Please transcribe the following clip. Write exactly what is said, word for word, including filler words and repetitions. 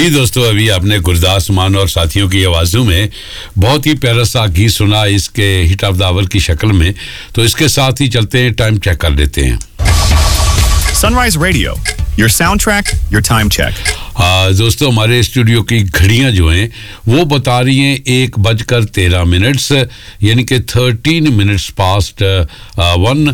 जी दोस्तों, अभी आपने गुरदास मान और साथियों की आवाज़ों में बहुत ही प्यारा सा गीत सुना इसके हिट ऑफ द आवर की शक्ल में। तो इसके साथ ही चलते हैं, टाइम चेक कर लेते हैं। Sunrise Radio, your soundtrack, your time check. हाँ दोस्तों, हमारे स्टूडियो की घड़ियां जो हैं वो बता रही हैं एक बजकर तेरह मिनट्स, यानी कि थर्टीन मिनट्स पास्ट वन।